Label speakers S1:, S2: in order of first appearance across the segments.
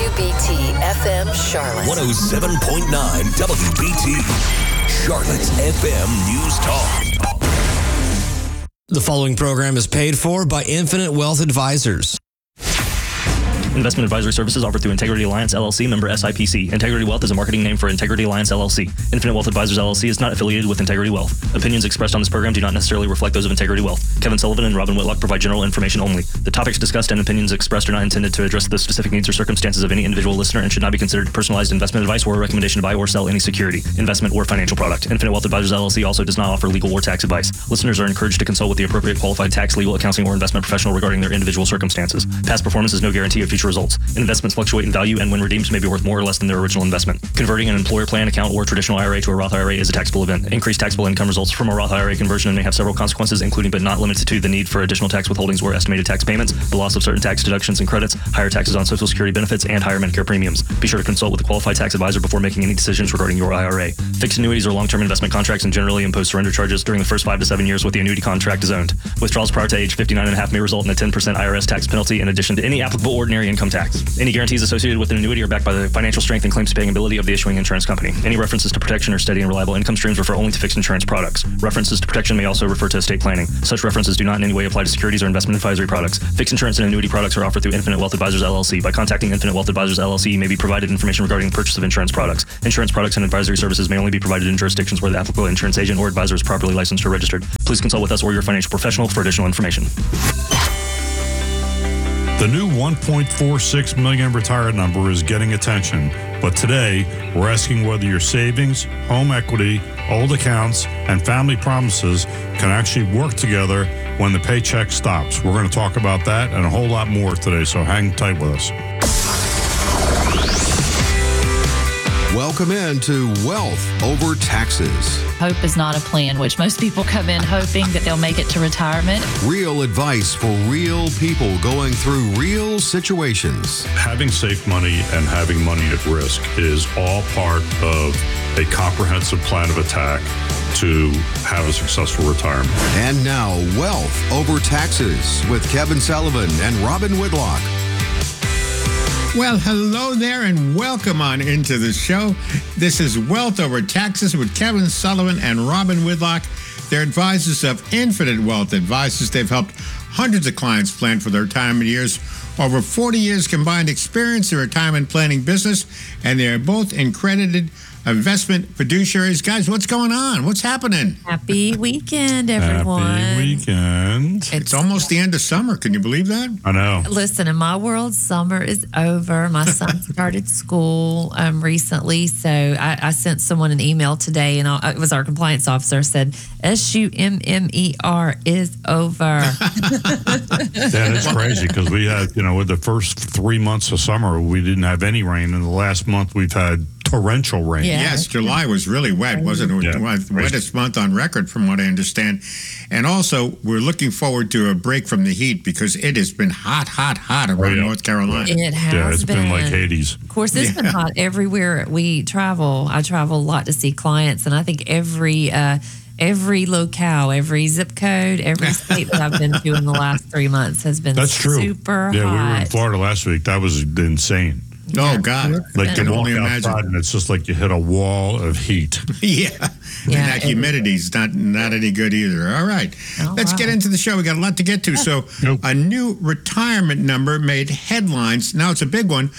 S1: WBT FM Charlotte.
S2: 107.9 WBT Charlotte's FM News Talk.
S3: The following program is paid for by Infinite Wealth Advisors.
S4: Investment advisory services offered through Integrity Alliance, LLC, member SIPC. Integrity Wealth is a marketing name for Integrity Alliance, LLC. Infinite Wealth Advisors, LLC is not affiliated with Integrity Wealth. Opinions expressed on this program do not necessarily reflect those of Integrity Wealth. Kevin Sullivan and Robin Whitlock provide general information only. The topics discussed and opinions expressed are not intended to address the specific needs or circumstances of any individual listener and should not be considered personalized investment advice or a recommendation to buy or sell any security, investment, or financial product. Infinite Wealth Advisors, LLC also does not offer legal or tax advice. Listeners are encouraged to consult with the appropriate qualified tax, legal, accounting, or investment professional regarding their individual circumstances. Past performance is no guarantee of future results. Investments fluctuate in value and when redeemed may be worth more or less than their original investment. Converting an employer plan account or traditional IRA to a Roth IRA is a taxable event. Increased taxable income results from a Roth IRA conversion and may have several consequences, including but not limited to the need for additional tax withholdings or estimated tax payments, the loss of certain tax deductions and credits, higher taxes on Social Security benefits, and higher Medicare premiums. Be sure to consult with a qualified tax advisor before making any decisions regarding your IRA. Fixed annuities are long-term investment contracts and generally impose surrender charges during the first 5 to 7 years what the annuity contract is owned. Withdrawals prior to age 59.5 may result in a 10% IRS tax penalty in addition to any applicable ordinary income tax. Any guarantees associated with an annuity are backed by the financial strength and claims paying ability of the issuing insurance company. Any references to protection or steady and reliable income streams refer only to fixed insurance products. References to protection may also refer to estate planning. Such references do not in any way apply to securities or investment advisory products. Fixed insurance and annuity products are offered through Infinite Wealth Advisors, LLC. By contacting Infinite Wealth Advisors, LLC, you may be provided information regarding the purchase of insurance products. Insurance products and advisory services may only be provided in jurisdictions where the applicable insurance agent or advisor is properly licensed or registered. Please consult with us or your financial professional for additional information.
S5: The new 1.46 million retired number is getting attention, but today we're asking whether your savings, home equity, old accounts, and family promises can actually work together when the paycheck stops. We're going to talk about that and a whole lot more today, so hang tight with us.
S6: Welcome into Wealth Over Taxes.
S7: Hope is not a plan, which most people come in hoping that they'll make it to retirement.
S6: Real advice for real people going through real situations.
S5: Having safe money and having money at risk is all part of a comprehensive plan of attack to have a successful retirement.
S6: And now, Wealth Over Taxes with Kevin Sullivan and Robin Whitlock.
S8: Well, hello there and welcome on into the show. This is Wealth Over Taxes with Kevin Sullivan and Robin Whitlock. They're advisors of Infinite Wealth Advisors. They've helped hundreds of clients plan for their retirement years. Over 40 years combined experience in retirement planning business, and they are both accredited investment fiduciaries. Guys, what's going on? What's happening?
S7: Happy weekend, everyone.
S5: Happy weekend.
S8: It's almost the end of summer. Can you believe that?
S5: I know.
S7: Listen, in my world, summer is over. My son started school recently, so I sent someone an email today, and it was our compliance officer, said, SUMMER is over.
S5: That is crazy because we had, with the first 3 months of summer, we didn't have any rain, and the last month we've had torrential rain.
S7: Yeah.
S8: Yes, July was really wet, wasn't it?
S5: Yeah.
S8: Wettest month on record, from what I understand. And also, we're looking forward to a break from the heat because it has been hot around North Carolina.
S7: It has
S5: Yeah, it's been like Hades.
S7: Of course, it's been hot everywhere we travel. I travel a lot to see clients, and I think every locale, every zip code, every state that I've been to in the last 3 months has been super hot.
S5: Yeah, we were in Florida last week. That was insane.
S8: Oh, God.
S5: Like you
S8: can
S5: walk
S8: only
S5: outside
S8: imagine.
S5: and it's just like you hit a wall of heat.
S8: Yeah. And that humidity's not any good either. All right. Let's get into the show. We got a lot to get to. So a new retirement number made headlines. Now it's a big one,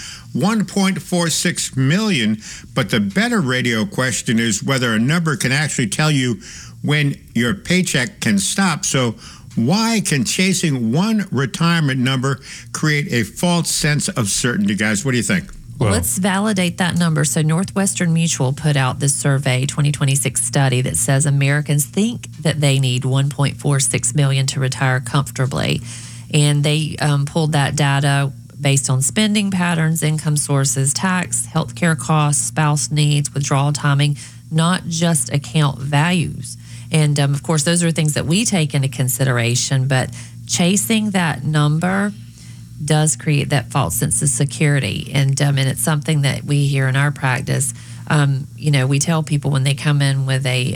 S8: 1.46 million. But the better radio question is whether a number can actually tell you when your paycheck can stop. So why can chasing one retirement number create a false sense of certainty, guys? What do you think?
S7: Well, let's validate that number. So Northwestern Mutual put out this survey, 2026 study that says Americans think that they need 1.46 million to retire comfortably. And they pulled that data based on spending patterns, income sources, tax, healthcare costs, spouse needs, withdrawal timing, not just account values. And, of course, those are things that we take into consideration, but chasing that number does create that false sense of security. And it's something that we hear in our practice. We tell people when they come in with a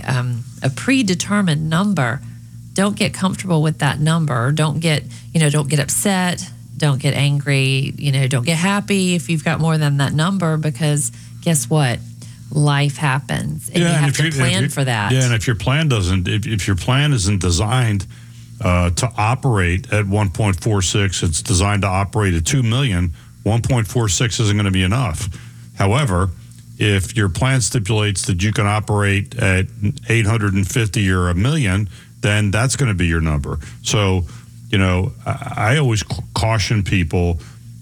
S7: predetermined number, don't get comfortable with that number. Don't get upset. don't get angry, don't get happy if you've got more than that number, because guess what? Life happens, and you have to plan for that.
S5: Yeah, and if your plan isn't designed to operate at 1.46, it's designed to operate at 2 million. 1.46 isn't going to be enough. However, if your plan stipulates that you can operate at 850 or a million, then that's going to be your number. So, I always caution people,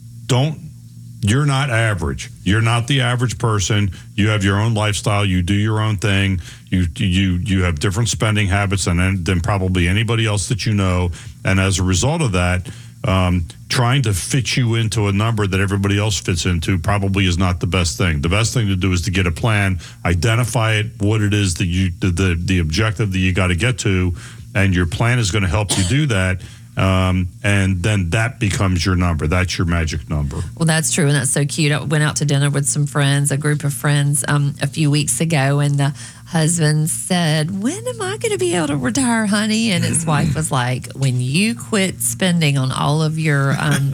S5: you're not average. You're not the average person. You have your own lifestyle. You do your own thing. You have different spending habits than probably anybody else that you know. And as a result of that, trying to fit you into a number that everybody else fits into probably is not the best thing. The best thing to do is to get a plan, identify it, what it is that the objective that you got to get to, and your plan is going to help you do that. And then that becomes your number. That's your magic number.
S7: Well, that's true. And that's so cute. I went out to dinner with some friends, a group of friends, a few weeks ago. And the husband said, "When am I going to be able to retire, honey?" And his wife was like, "When you quit spending on all of your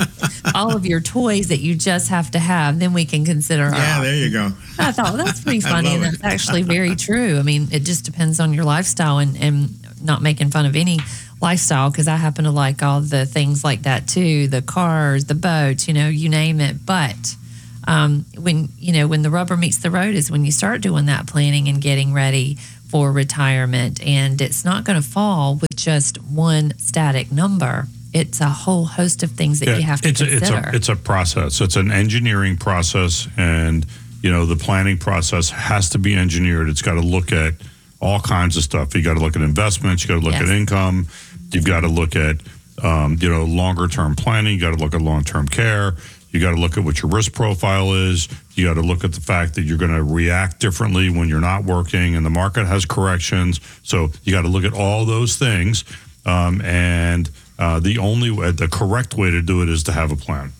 S7: toys that you just have to have, then we can consider."
S8: Yeah, there you go.
S7: I thought, well, that's pretty funny. And that's actually very true. I mean, it just depends on your lifestyle, and not making fun of any lifestyle, because I happen to like all the things like that too, the cars, the boats, you name it. But when the rubber meets the road is when you start doing that planning and getting ready for retirement, and it's not going to fall with just one static number. It's a whole host of things that you have to consider.
S5: It's a process. It's an engineering process, and the planning process has to be engineered. It's got to look at all kinds of stuff. You got to look at investments. You got to look at income. You've got to look at, longer term planning. You got to look at long term care. You got to look at what your risk profile is. You got to look at the fact that you're going to react differently when you're not working and the market has corrections. So you got to look at all those things. The correct way to do it is to have a plan.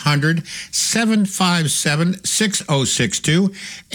S8: 800-757-6062,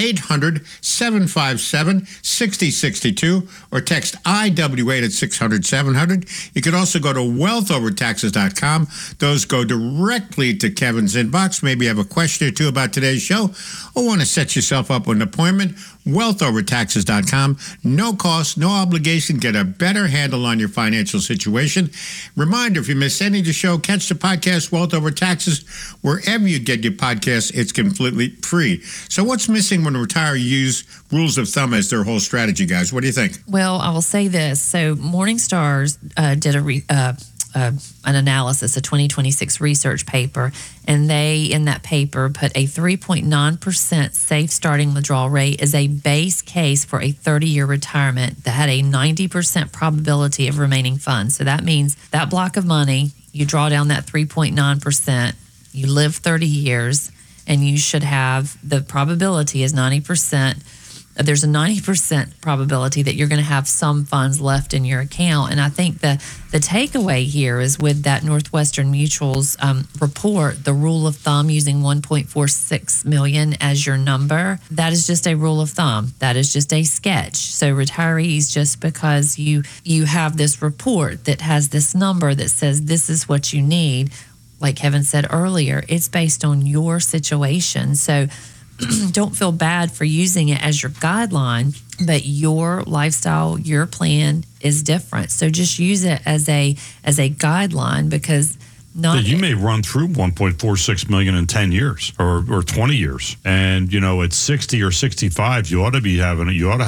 S8: 800-757-6062, or text IW8 at 600-700. You can also go to wealthovertaxes.com. Those go directly to Kevin's inbox. Maybe you have a question or two about today's show, or want to set yourself up with an appointment. Wealthovertaxes.com. No cost, no obligation. Get a better handle on your financial situation. Reminder, if you missed any of the show, catch the podcast Wealth Over Taxes wherever you get your podcasts. It's completely free. So what's missing when retirees use rules of thumb as their whole strategy, guys? What do you think?
S7: Well, I will say this. So Morningstar did an analysis, a 2026 research paper, and they, in that paper, put a 3.9% safe starting withdrawal rate as a base case for a 30-year retirement that had a 90% probability of remaining funds. So that means that block of money, you draw down that 3.9%, you live 30 years, and you should have, the probability is 90%. There's a 90% probability that you're going to have some funds left in your account. And I think the takeaway here is with that Northwestern Mutual's report, the rule of thumb using 1.46 million as your number, that is just a rule of thumb. That is just a sketch. So retirees, just because you have this report that has this number that says this is what you need, like Kevin said earlier, it's based on your situation. So don't feel bad for using it as your guideline, but your lifestyle, your plan is different. So just use it as a guideline, because you may run through
S5: 1.46 million in 10 years or 20 years. And, at 60 or 65, you ought to have a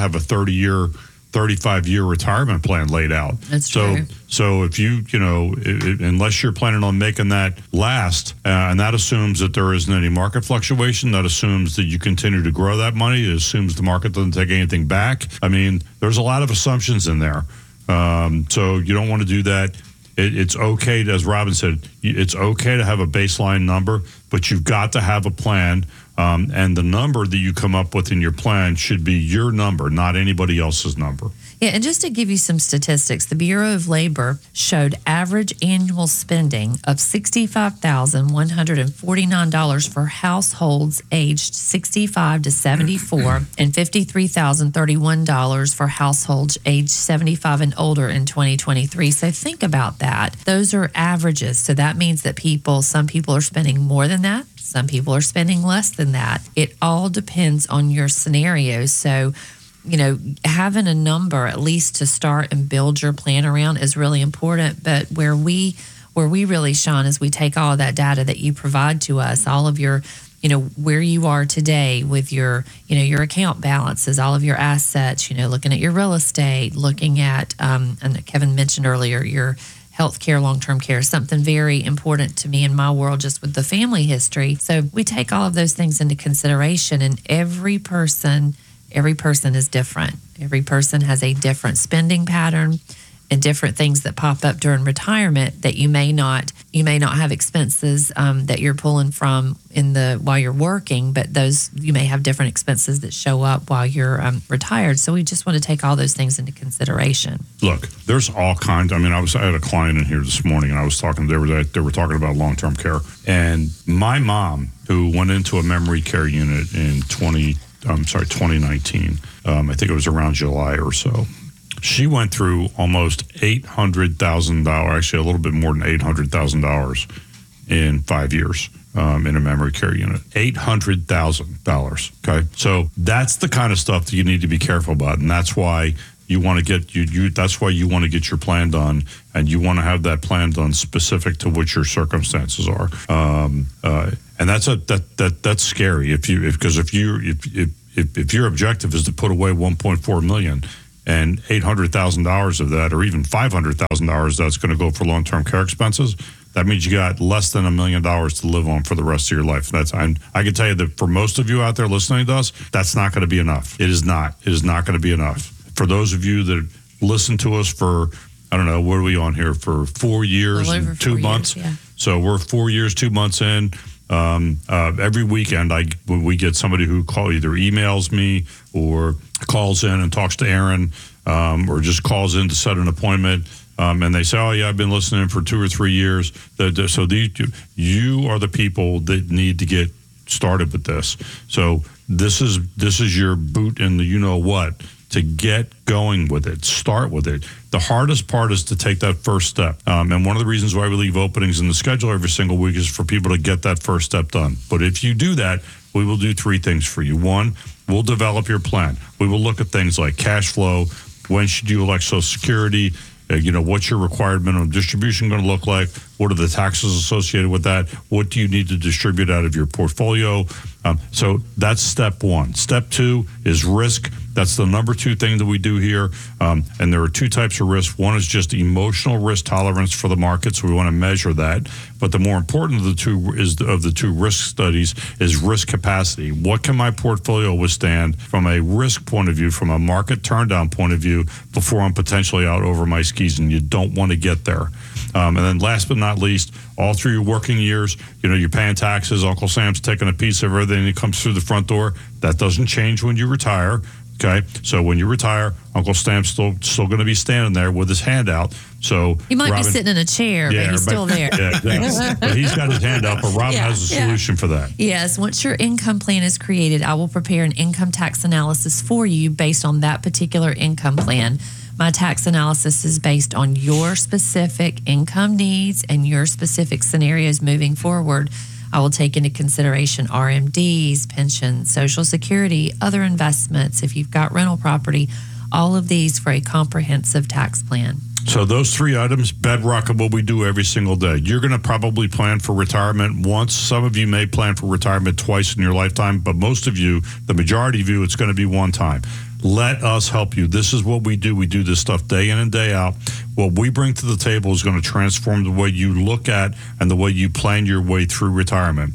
S5: 35-year retirement plan laid out.
S7: That's true.
S5: So if unless you're planning on making that last, and that assumes that there isn't any market fluctuation, that assumes that you continue to grow that money, it assumes the market doesn't take anything back. I mean, there's a lot of assumptions in there. So you don't want to do that. It's okay, as Robin said, it's okay to have a baseline number, but you've got to have a plan. And the number that you come up with in your plan should be your number, not anybody else's number.
S7: Yeah, and just to give you some statistics, the Bureau of Labor showed average annual spending of $65,149 for households aged 65 to 74 and $53,031 for households aged 75 and older in 2023. So think about that. Those are averages. So that means that some people are spending more than that. Some people are spending less than that. It all depends on your scenario. So, having a number at least to start and build your plan around is really important. But where we really shine is we take all of that data that you provide to us, all of your, where you are today with your, your account balances, all of your assets, looking at your real estate, looking at, and Kevin mentioned earlier, your healthcare, long-term care, something very important to me in my world, just with the family history. So we take all of those things into consideration, and every person is different. Every person has a different spending pattern and different things that pop up during retirement that you may not have expenses that you're pulling from while you're working, but those you may have different expenses that show up while you're retired. So we just want to take all those things into consideration.
S5: Look, there's all kinds. I had a client in here this morning, and I was talking. They were talking about long-term care, and my mom, who went into a memory care unit in 2019. I think it was around July or so. She went through almost $800,000, actually a little bit more than $800,000 in 5 years in a memory care unit. $800,000. Okay, so that's the kind of stuff that you need to be careful about, and that's why you want to get that's why you want to get your plan done, and you want to have that plan done specific to what your circumstances are. And that's scary because if your objective is to put away $1.4 million. And $800,000 of that, or even $500,000, that's going to go for long-term care expenses. That means you got less than $1 million to live on for the rest of your life. I can tell you that for most of you out there listening to us, that's not going to be enough. It is not. It is not going to be enough. For those of you that listen to us for, I don't know, what are we on here for 4 years and 2 months?
S7: Yeah.
S5: So we're 4 years, 2 months in. Every weekend, we get somebody who either emails me or calls in and talks to Aaron, or just calls in to set an appointment, and they say, "Oh yeah, I've been listening for 2 or 3 years." So you are the people that need to get started with this. So this is your boot in the what to get going with it. Start with it. The hardest part is to take that first step. And one of the reasons why we leave openings in the schedule every single week is for people to get that first step done. But if you do that, we will do 3 things for you. 1, we'll develop your plan. We will look at things like cash flow. When should you elect Social Security? What's your required minimum distribution going to look like? What are the taxes associated with that? What do you need to distribute out of your portfolio? So that's step 1. Step 2 is risk. That's the number 2 thing that we do here. And there are 2 types of risk. One is just emotional risk tolerance for the market. So we want to measure that. But the more important of the two risk studies is risk capacity. What can my portfolio withstand from a risk point of view, from a market turndown point of view, before I'm potentially out over my skis? And you don't want to get there. And then last but not least, all through your working years, you're paying taxes. Uncle Sam's taking a piece of everything that comes through the front door. That doesn't change when you retire. Okay, so when you retire, Uncle Sam's still going to be standing there with his hand out. So
S7: he might be sitting in a chair, but he's still there.
S5: Yeah, but he's got his hand out. But Robin has a solution for that.
S7: Yes, once your income plan is created, I will prepare an income tax analysis for you based on that particular income plan. My tax analysis is based on your specific income needs and your specific scenarios moving forward. I will take into consideration RMDs, pensions, Social Security, other investments, if you've got rental property, all of these for a comprehensive tax plan.
S5: So those 3 items, bedrock of what we do every single day. You're going to probably plan for retirement once. Some of you may plan for retirement twice in your lifetime, but most of you, the majority of you, it's going to be one time. Let us help you. This is what we do. We do this stuff day in and day out. What we bring to the table is going to transform the way you look at and the way you plan your way through retirement.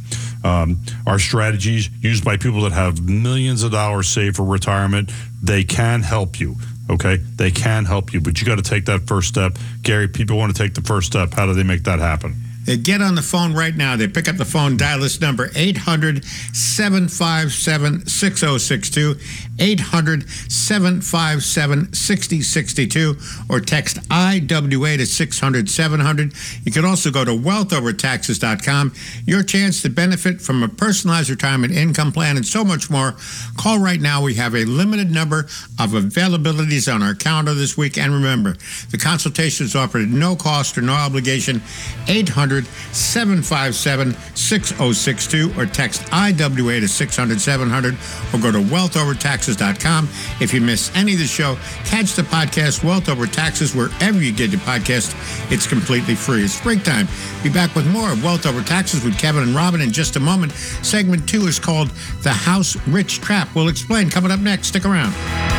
S5: Our strategies used by people that have millions of dollars saved for retirement, they can help you. Okay, they can help you, but you got to take that first step. Gary, people want to take the first step. How do they make that happen?
S8: They get on the phone right now. They pick up the phone, dial this number, 800-757-6062, 800-757-6062, or text IWA to 600-700. You can also go to wealthovertaxes.com. Your chance to benefit from a personalized retirement income plan and so much more. Call right now. We have a limited number of availabilities on our calendar this week. And remember, the consultation is offered at no cost or no obligation. 800-757-6062 or text IWA to 600-700 or go to wealthovertaxes.com. If you miss any of the show, catch the podcast Wealth Over Taxes wherever you get your podcast. It's completely free. It's break time. Be back with more of Wealth Over Taxes with Kevin and Robin in just a moment. Segment 2 is called The House Rich Trap. We'll explain coming up next. Stick around.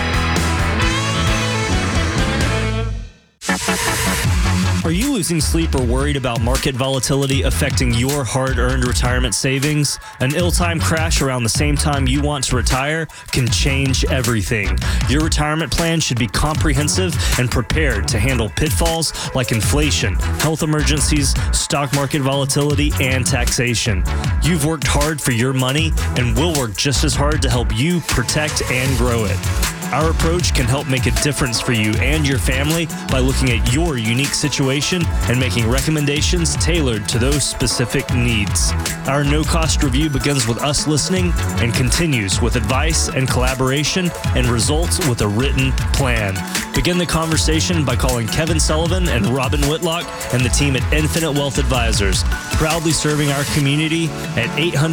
S4: Are you losing sleep or worried about market volatility affecting your hard-earned retirement savings? An ill-timed crash around the same time you want to retire can change everything. Your retirement plan should be comprehensive and prepared to handle pitfalls like inflation, health emergencies, stock market volatility, and taxation. You've worked hard for your money, and we'll work just as hard to help you protect and grow it. Our approach can help make a difference for you and your family by looking at your unique situation and making recommendations tailored to those specific needs. Our no-cost review begins with us listening and continues with advice and collaboration and results with a written plan. Begin the conversation by calling Kevin Sullivan and Robin Whitlock and the team at Infinite Wealth Advisors, proudly serving our community at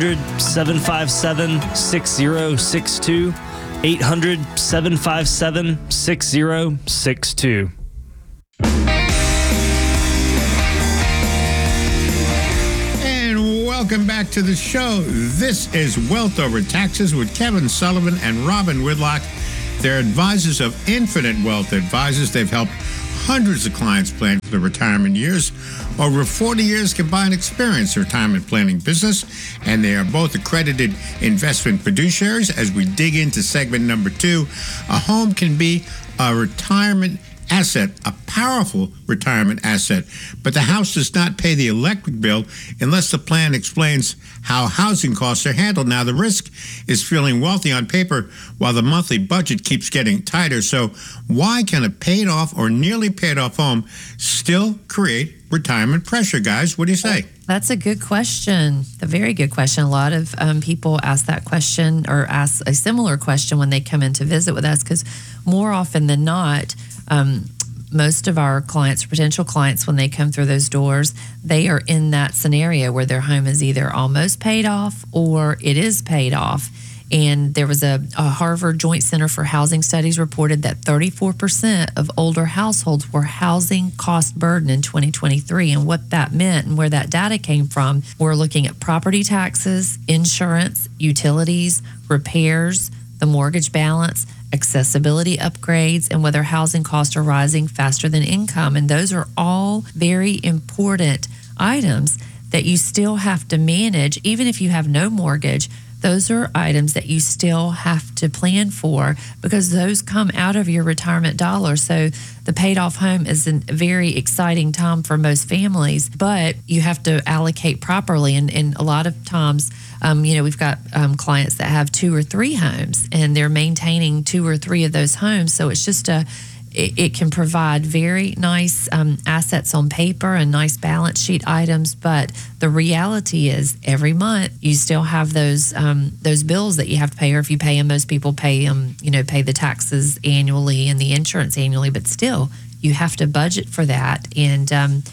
S4: 800-757-6062. 800-757-6062.
S8: And welcome back to the show. This is Wealth Over Taxes with Kevin Sullivan and Robin Whitlock. They're advisors of Infinite Wealth Advisors. They've helped hundreds of clients plan for their retirement years. Over 40 years combined experience in retirement planning business, and they are both accredited investment fiduciaries. As we dig into segment number 2, a home can be a retirement asset, a powerful retirement asset, but the house does not pay the electric bill unless the plan explains how housing costs are handled. Now, the risk is feeling wealthy on paper while the monthly budget keeps getting tighter. So why can a paid off or nearly paid off home still create retirement pressure, guys? What do you say?
S7: That's a good question. A very good question. A lot of people ask that question or ask a similar question when they come in to visit with us, because more often than not, most of our clients, potential clients, when they come through those doors, they are in that scenario where their home is either almost paid off or it is paid off. And there was a Harvard Joint Center for Housing Studies reported that 34% of older households were housing cost burden in 2023. And what that meant and where that data came from, we're looking at property taxes, insurance, utilities, repairs, the mortgage balance, accessibility upgrades, and whether housing costs are rising faster than income. And those are all very important items that you still have to manage, even if you have no mortgage. Those are items that you still have to plan for because those come out of your retirement dollars. So the paid off home is a very exciting time for most families, but you have to allocate properly. And a lot of times, we've got clients that have 2 or 3 homes and they're maintaining 2 or 3 of those homes. So it's just it can provide very nice assets on paper and nice balance sheet items, but the reality is every month you still have those bills that you have to pay, or if you pay them, most people pay them, pay the taxes annually and the insurance annually, but still you have to budget for that. And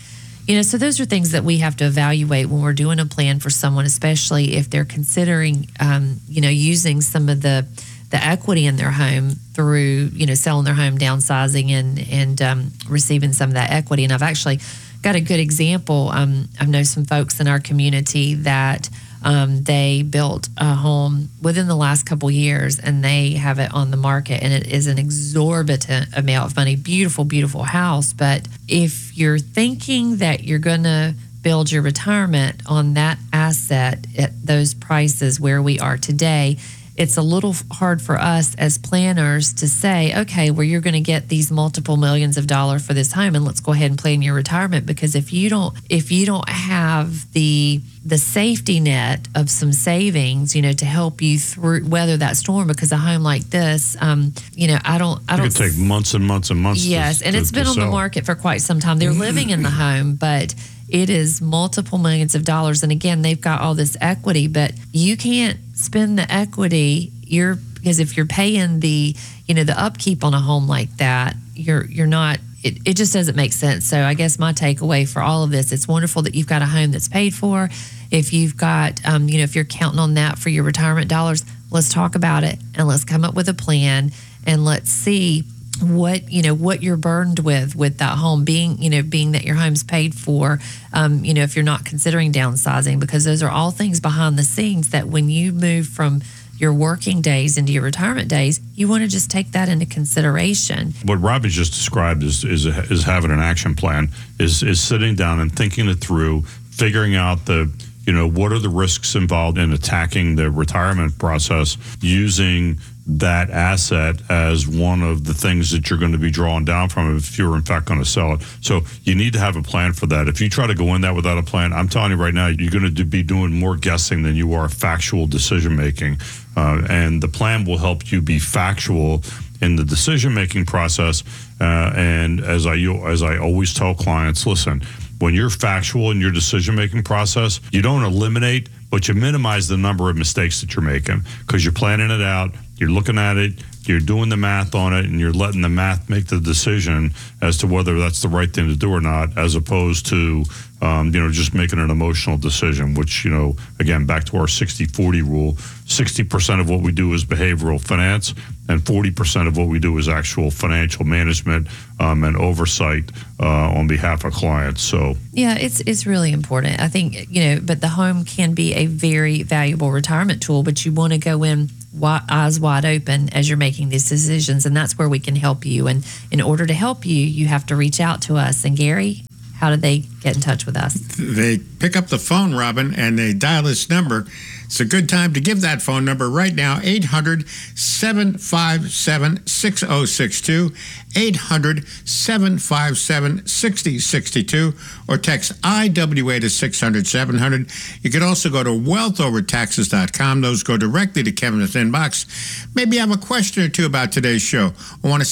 S7: so those are things that we have to evaluate when we're doing a plan for someone, especially if they're considering using some of the equity in their home through, selling their home, downsizing, and receiving some of that equity. And I've actually got a good example. I know some folks in our community that they built a home within the last couple years, and they have it on the market, and it is an exorbitant amount of money. Beautiful, beautiful house. But if you're thinking that you're going to build your retirement on that asset at those prices where we are today, it's a little hard for us as planners to say, okay, well, you're going to get these multiple millions of dollars for this home, and let's go ahead and plan your retirement. Because if you don't have the safety net of some savings, to help you through weather that storm, because a home like this, I don't.
S5: It could take months and months and months.
S7: Yes, and it's been on the market for quite some time. They're living in the home, but it is multiple millions of dollars. And again, they've got all this equity, but you can't spend the equity. Because if you're paying the upkeep on a home like that, you're not. It just doesn't make sense. So I guess my takeaway for all of this, it's wonderful that you've got a home that's paid for. If you've got, if you're counting on that for your retirement dollars, let's talk about it and let's come up with a plan and let's see what you're burdened with that home, being that your home's paid for, if you're not considering downsizing, because those are all things behind the scenes that when you move from your working days into your retirement days, you want to just take that into consideration.
S5: What Robbie just described is having an action plan, is sitting down and thinking it through, figuring out what are the risks involved in attacking the retirement process, using that asset as one of the things that you're going to be drawing down from if you're in fact going to sell it. So you need to have a plan for that. If you try to go in that without a plan, I'm telling you right now, you're going to be doing more guessing than you are factual decision making. And the plan will help you be factual in the decision making process. And as I always tell clients, listen, when you're factual in your decision making process, you don't eliminate, but you minimize the number of mistakes that you're making, because you're planning it out. You're looking at it, you're doing the math on it, and you're letting the math make the decision as to whether that's the right thing to do or not, as opposed to, just making an emotional decision, which, again, back to our 60-40 rule, 60% of what we do is behavioral finance, and 40% of what we do is actual financial management and oversight on behalf of clients. So
S7: yeah, it's really important. I think, but the home can be a very valuable retirement tool, but you want to go in eyes wide open as you're making these decisions, and that's where we can help you. And in order to help you, you have to reach out to us. And Gary, how do they get in touch with us?
S8: They pick up the phone, Robin, and they dial this number. It's a good time to give that phone number right now, 800-757-6062, 800-757-6062, or text IWA to 600-700. You can also go to wealthovertaxes.com. Those go directly to Kevin's inbox. Maybe you have a question or two about today's show, or want to